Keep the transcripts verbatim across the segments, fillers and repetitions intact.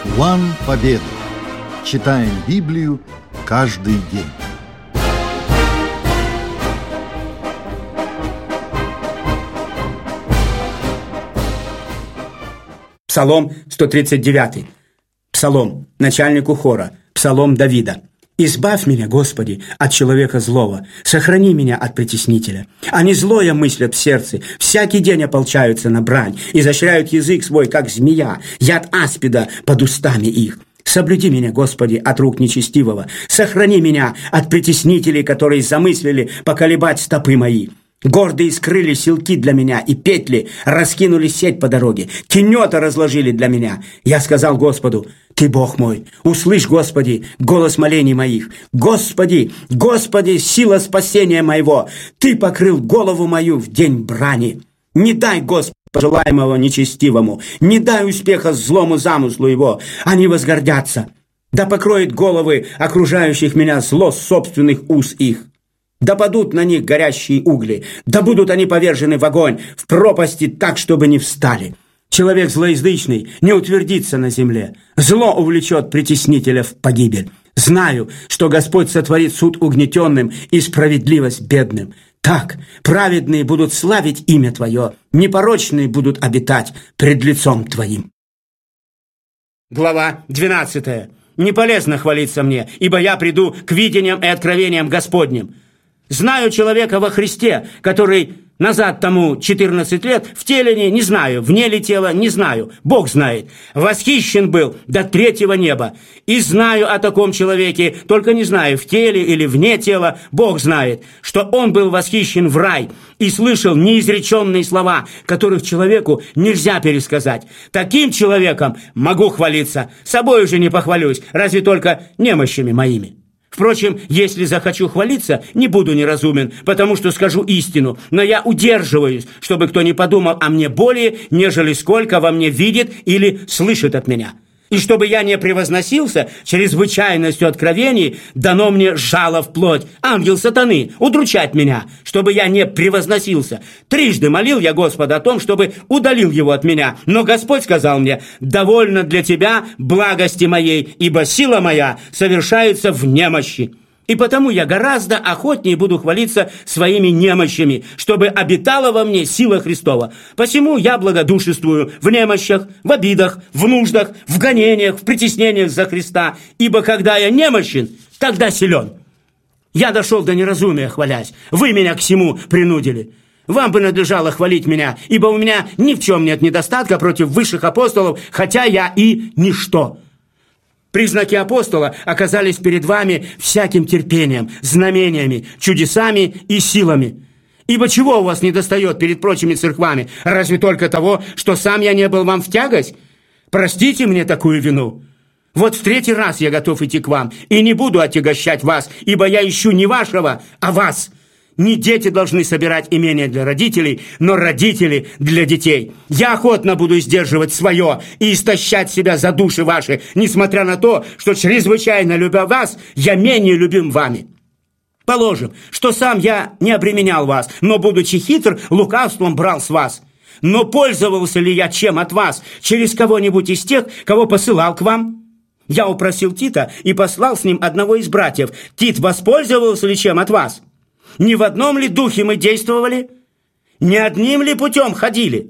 План победы. Читаем Библию каждый день. Псалом сто тридцать девять. Псалом начальнику хора. Псалом Давида. «Избавь меня, Господи, от человека злого, сохрани меня от притеснителя. Они злое мыслят в сердце, всякий день ополчаются на брань, изощряют язык свой, как змея, яд аспида под устами их. Соблюди меня, Господи, от рук нечестивого, сохрани меня от притеснителей, которые замыслили поколебать стопы мои». Гордые скрыли селки для меня, и петли раскинули сеть по дороге. Тенета разложили для меня. Я сказал Господу: Ты Бог мой. Услышь, Господи, голос молений моих. Господи, Господи, сила спасения моего. Ты покрыл голову мою в день брани. Не дай, Господи, пожелаемого нечестивому. Не дай успеха злому замыслу его. Они возгордятся. Да покроет головы окружающих меня зло собственных уст их. Да падут на них горящие угли, да будут они повержены в огонь, в пропасти так, чтобы не встали. Человек злоязычный не утвердится на земле, зло увлечет притеснителя в погибель. Знаю, что Господь сотворит суд угнетенным и справедливость бедным. Так праведные будут славить имя Твое, непорочные будут обитать пред лицом Твоим». Глава двенадцатая. «Не полезно хвалиться мне, ибо я приду к видениям и откровениям Господним. Знаю человека во Христе, который назад тому четырнадцать лет, в теле не, не знаю, вне ли тела, не знаю, Бог знает. Восхищен был до третьего неба. И знаю о таком человеке, только не знаю, в теле или вне тела, Бог знает, что он был восхищен в рай и слышал неизреченные слова, которых человеку нельзя пересказать. Таким человеком могу хвалиться, собой уже не похвалюсь, разве только немощами моими. Впрочем, если захочу хвалиться, не буду неразумен, потому что скажу истину, но я удерживаюсь, чтобы кто не подумал о мне более, нежели сколько во мне видит или слышит от меня. И чтобы я не превозносился чрезвычайностью откровений, дано мне жало в плоть, ангел сатаны, удручать меня, чтобы я не превозносился. Трижды молил я Господа о том, чтобы удалил его от меня, но Господь сказал мне: «Довольно для тебя благости моей, ибо сила моя совершается в немощи». И потому я гораздо охотнее буду хвалиться своими немощами, чтобы обитала во мне сила Христова. Посему я благодушествую в немощах, в обидах, в нуждах, в гонениях, в притеснениях за Христа, ибо когда я немощен, тогда силен. Я дошел до неразумия, хвалясь. Вы меня к всему принудили. Вам бы надлежало хвалить меня, ибо у меня ни в чем нет недостатка против высших апостолов, хотя я и ничто. Признаки апостола оказались перед вами всяким терпением, знамениями, чудесами и силами. Ибо чего у вас недостает перед прочими церквами? Разве только того, что сам я не был вам в тягость? Простите мне такую вину. Вот в третий раз я готов идти к вам, и не буду отягощать вас, ибо я ищу не вашего, а вас. Не дети должны собирать имения для родителей, но родители для детей. Я охотно буду сдерживать свое и истощать себя за души ваши, несмотря на то, что чрезвычайно любя вас, я менее любим вами. Положим, что сам я не обременял вас, но, будучи хитр, лукавством брал с вас. Но пользовался ли я чем от вас, через кого-нибудь из тех, кого посылал к вам? Я упросил Тита и послал с ним одного из братьев. Тит воспользовался ли чем от вас? Не в одном ли духе мы действовали? Не одним ли путем ходили?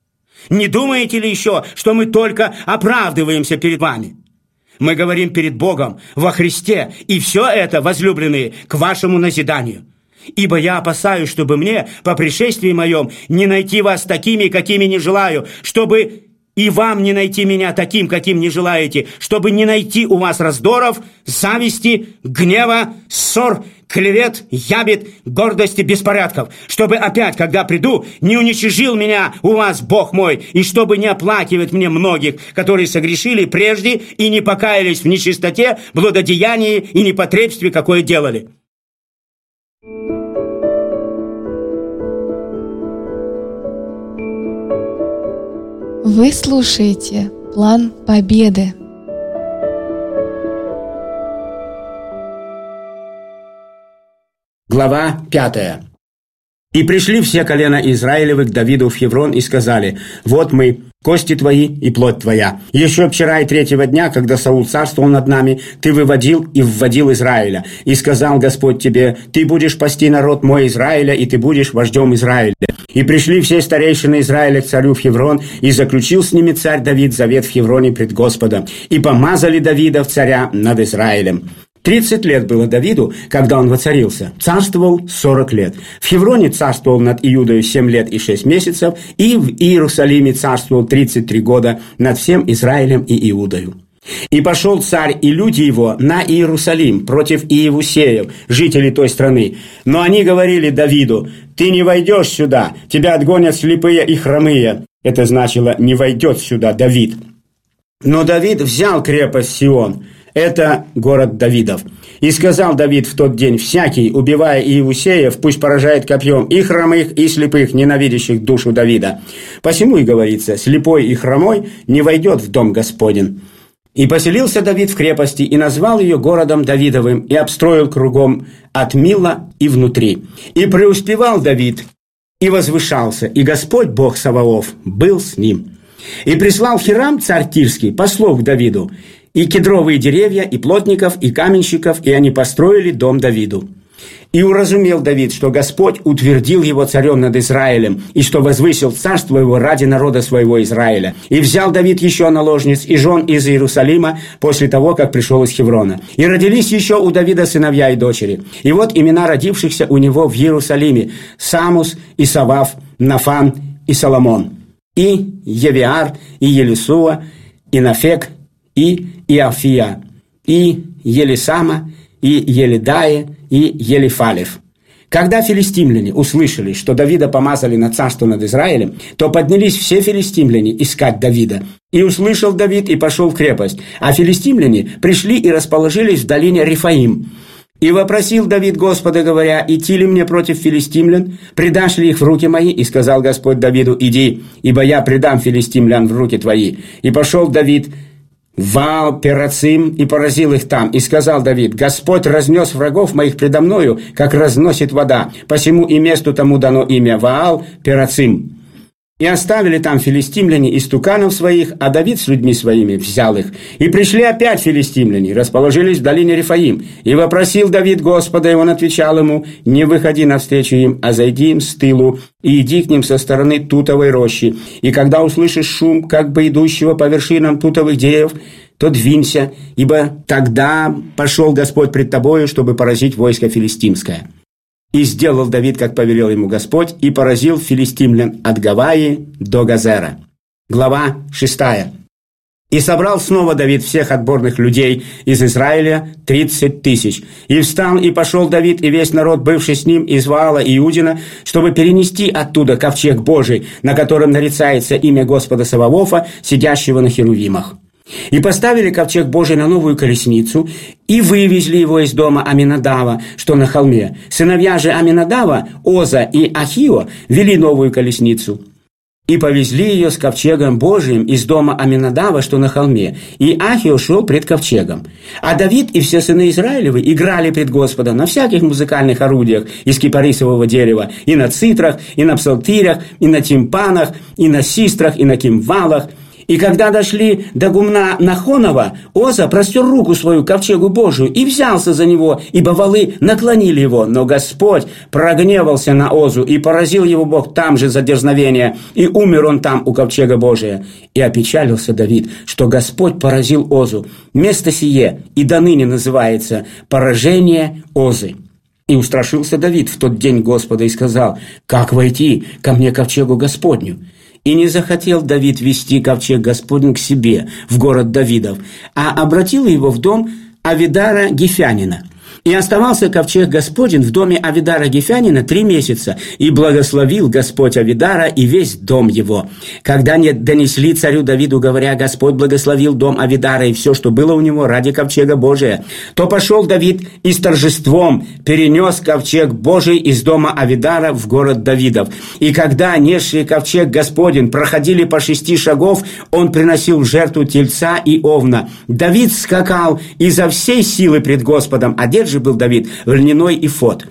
Не думаете ли еще, что мы только оправдываемся перед вами? Мы говорим перед Богом во Христе, и все это, возлюбленные, к вашему назиданию. Ибо я опасаюсь, чтобы мне, по пришествии моем, не найти вас такими, какими не желаю, чтобы и вам не найти меня таким, каким не желаете, чтобы не найти у вас раздоров, зависти, гнева, ссор, клевет, ябед, гордости, беспорядков, чтобы опять, когда приду, не уничижил меня у вас Бог мой, и чтобы не оплакивать мне многих, которые согрешили прежде и не покаялись в нечистоте, блудодеянии и непотребстве, какое делали». Вы слушаете «План победы». Глава пятая. «И пришли все колена Израилевы к Давиду в Хеврон и сказали: вот мы, кости твои и плоть твоя. Еще вчера и третьего дня, когда Саул царствовал над нами, ты выводил и вводил Израиля. И сказал Господь тебе: ты будешь пасти народ мой Израиля, и ты будешь вождем Израиля. И пришли все старейшины Израиля к царю в Хеврон, и заключил с ними царь Давид завет в Хевроне пред Господом. И помазали Давида в царя над Израилем. Тридцать лет было Давиду, когда он воцарился. Царствовал сорок лет. В Хевроне царствовал над Иудою семь лет и шесть месяцев, и в Иерусалиме царствовал тридцать три года над всем Израилем и Иудою. И пошел царь и люди его на Иерусалим против Иевусеев, жителей той страны. Но они говорили Давиду: ты не войдешь сюда, тебя отгонят слепые и хромые. Это значило: не войдет сюда Давид. Но Давид взял крепость Сион. Это город Давидов. И сказал Давид в тот день: всякий, убивая Иевусеев, пусть поражает копьем и хромых, и слепых, ненавидящих душу Давида. Посему и говорится: слепой и хромой не войдет в дом Господень. И поселился Давид в крепости, и назвал ее городом Давидовым, и обстроил кругом от Мила и внутри. И преуспевал Давид, и возвышался, и Господь, Бог Саваоф, был с ним. И прислал Хирам, царь Тирский, послов к Давиду, и кедровые деревья, и плотников, и каменщиков, и они построили дом Давиду. И уразумел Давид, что Господь утвердил его царем над Израилем, и что возвысил царство его ради народа своего Израиля. И взял Давид еще наложниц и жен из Иерусалима после того, как пришел из Хеврона. И родились еще у Давида сыновья и дочери. И вот имена родившихся у него в Иерусалиме: Самус, и Савав, Нафан и Соломон, и Евиар, и Елисуа, и Нафек, и Иафия, и Елисама, и Елидае, и Елифалев. Когда филистимляне услышали, что Давида помазали на царство над Израилем, то поднялись все филистимляне искать Давида. И услышал Давид, и пошел в крепость. А филистимляне пришли и расположились в долине Рефаим. И вопросил Давид Господа, говоря: идти ли мне против филистимлян? Предашь ли их в руки мои? И сказал Господь Давиду: иди, ибо я предам филистимлян в руки твои. И пошел Давид в Ваал-Перацим и поразил их там. И сказал Давид: Господь разнес врагов моих предо мною, как разносит вода. Посему и месту тому дано имя Ваал-Перацим. И оставили там филистимляне истуканов своих, а Давид с людьми своими взял их. И пришли опять филистимляне, расположились в долине Рефаим. И вопросил Давид Господа, и он отвечал ему: не выходи навстречу им, а зайди им с тылу, и иди к ним со стороны тутовой рощи. И когда услышишь шум, как бы идущего по вершинам тутовых деревьев, то двинься, ибо тогда пошел Господь пред тобою, чтобы поразить войско филистимское. И сделал Давид, как повелел ему Господь, и поразил филистимлян от Гаваи до Газера. Глава шестая. И собрал снова Давид всех отборных людей из Израиля тридцать тысяч. И встал, и пошел Давид, и весь народ, бывший с ним, из Ваала и Иудина, чтобы перенести оттуда ковчег Божий, на котором нарицается имя Господа Саваофа, сидящего на херувимах. И поставили ковчег Божий на новую колесницу, и вывезли его из дома Аминадава, что на холме. Сыновья же Аминадава, Оза и Ахио, вели новую колесницу. И повезли ее с ковчегом Божиим из дома Аминадава, что на холме. И Ахио шел пред ковчегом. А Давид и все сыны Израилевы играли пред Господом на всяких музыкальных орудиях из кипарисового дерева, и на цитрах, и на псалтирях, и на тимпанах, и на систрах, и на кимвалах. И когда дошли до гумна Нахонова, Оза простер руку свою к ковчегу Божию и взялся за него, ибо валы наклонили его. Но Господь прогневался на Озу, и поразил его Бог там же за дерзновение, и умер он там у ковчега Божия. И опечалился Давид, что Господь поразил Озу. Место сие и до ныне называется «Поражение Озы». И устрашился Давид в тот день Господа и сказал: «Как войти ко мне ковчегу Господню?» И не захотел Давид вести ковчег Господень к себе, в город Давидов, а обратил его в дом Авидара Гефянина. И оставался ковчег Господень в доме Авидара Гефянина три месяца, и благословил Господь Авидара и весь дом его. Когда не донесли царю Давиду, говоря: Господь благословил дом Авидара и все, что было у него ради ковчега Божия, то пошел Давид и с торжеством перенес ковчег Божий из дома Авидара в город Давидов. И когда несшие ковчег Господень проходили по шести шагов, он приносил в жертву тельца и овна. Давид скакал изо всей силы пред Господом, одет же был Давид в льняной эфод.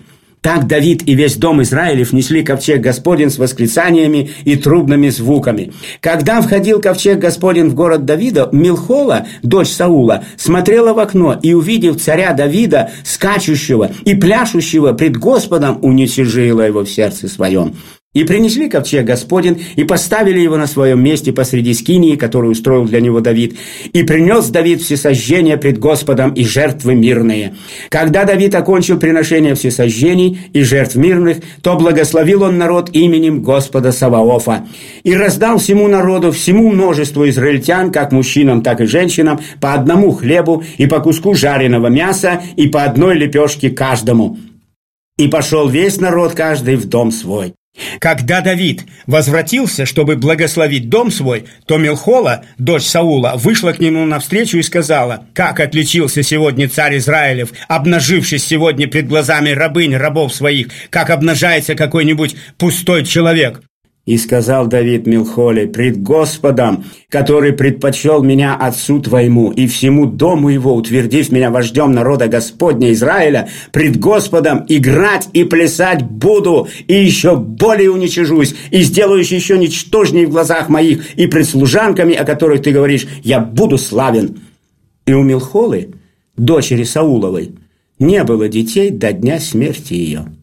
Так Давид и весь дом Израилев несли ковчег Господень с восклицаниями и трубными звуками. Когда входил ковчег Господень в город Давида, Милхола, дочь Саула, смотрела в окно и, увидев царя Давида, скачущего и пляшущего пред Господом, уничижила его в сердце своем. И принесли ковчег Господень, и поставили его на своем месте посреди скинии, которую устроил для него Давид. И принес Давид всесожжения пред Господом и жертвы мирные. Когда Давид окончил приношение всесожжений и жертв мирных, то благословил он народ именем Господа Саваофа. И раздал всему народу, всему множеству израильтян, как мужчинам, так и женщинам, по одному хлебу и по куску жареного мяса и по одной лепешке каждому. И пошел весь народ каждый в дом свой. Когда Давид возвратился, чтобы благословить дом свой, то Милхола, дочь Саула, вышла к нему навстречу и сказала: «Как отличился сегодня царь Израилев, обнажившись сегодня пред глазами рабынь рабов своих, как обнажается какой-нибудь пустой человек». И сказал Давид Милхоле: «Пред Господом, который предпочел меня отцу твоему и всему дому его, утвердив меня вождем народа Господня Израиля, пред Господом играть и плясать буду, и еще более уничижусь, и сделаюсь еще ничтожней в глазах моих, и пред служанками, о которых ты говоришь, я буду славен». И у Милхолы, дочери Сауловой, не было детей до дня смерти ее.